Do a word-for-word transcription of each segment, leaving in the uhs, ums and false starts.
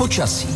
Počasí.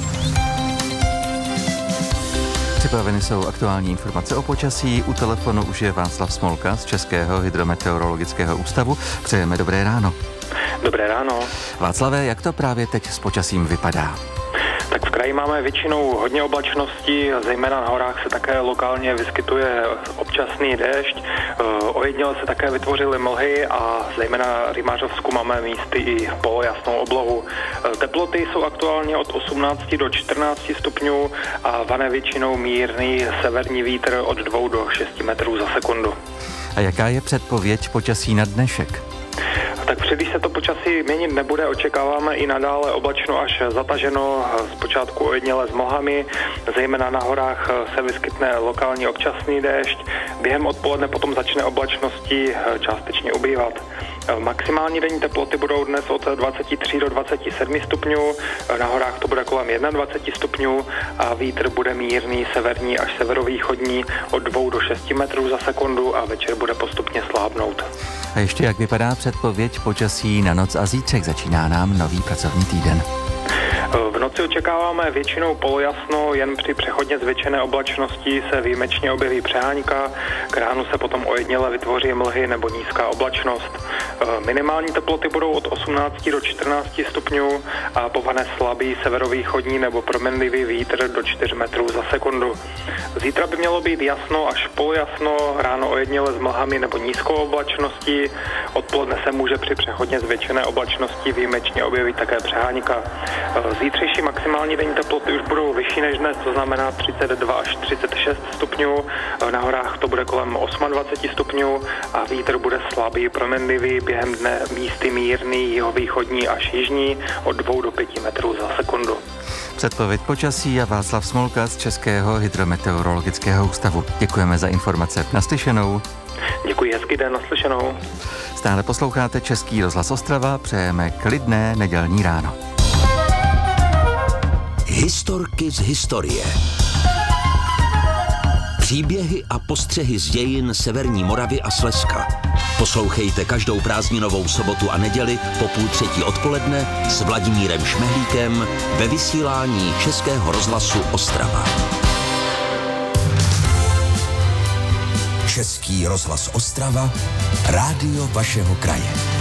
Připraveny jsou aktuální informace o počasí. U telefonu už je Václav Smolka z Českého hydrometeorologického ústavu. Přejeme dobré ráno. Dobré ráno. Václave, jak to právě teď s počasím vypadá? Tak v kraji máme většinou hodně oblačností, zejména na horách se také lokálně vyskytuje občasný déšť. Ojediněle se také vytvořily mlhy a zejména v Rymařovsku máme místy i polojasnou oblohu. Teploty jsou aktuálně od osmnácti do čtrnácti stupňů a vane většinou mírný severní vítr od dvou do šesti metrů za sekundu. A jaká je předpověď počasí na dnešek? Tak když se to počasí měnit nebude, očekáváme i nadále oblačno až zataženo, zpočátku ojediněle s mlhami, zejména na horách se vyskytne lokální občasný déšť, během odpoledne potom začne oblačnosti částečně ubývat. Maximální denní teploty budou dnes od dvaceti tří do dvaceti sedmi stupňů, na horách to bude kolem dvaceti jedna stupňů a vítr bude mírný severní až severovýchodní od dvou do šesti metrů za sekundu a večer bude postupně slábnout. A ještě jak vypadá předpověď počasí na noc a zítřek? Začíná nám nový pracovní týden. V noci očekáváme většinou polojasno, jen při přechodně zvětšené oblačnosti se výjimečně objeví přehánka, k ránu se potom ojediněle vytvoří mlhy nebo nízká oblačnost. Minimální teploty budou od osmnácti do čtrnácti stupňů a povane slabý severovýchodní nebo proměnlivý vítr do čtyř metrů za sekundu. Zítra by mělo být jasno až polojasno, ráno ojediněle s mlhami nebo nízkou oblačností, odpoledne se může při přechodně zvětšené oblačnosti výjimečně objevit také přehánka. Zítřejší maximální denní teploty už budou vyšší než dnes, to znamená třicet dva až třicet šest stupňů, na horách to bude kolem dvacet osm stupňů a vítr bude slabý, proměnlivý, během dne místy mírný, jihovýchodní až jižní od dvou do pěti metrů za sekundu. Předpověď počasí a Václav Smolka z Českého hydrometeorologického ústavu. Děkujeme za informace. Naslyšenou. Děkuji, hezký den, naslyšenou. Stále posloucháte Český rozhlas Ostrava, přejeme klidné nedělní ráno. Historky z historie. Příběhy a postřehy z dějin Severní Moravy a Slezska. Poslouchejte každou prázdninovou sobotu a neděli po půl třetí odpoledne s Vladimírem Šmehlíkem ve vysílání Českého rozhlasu Ostrava. Český rozhlas Ostrava, rádio vašeho kraje.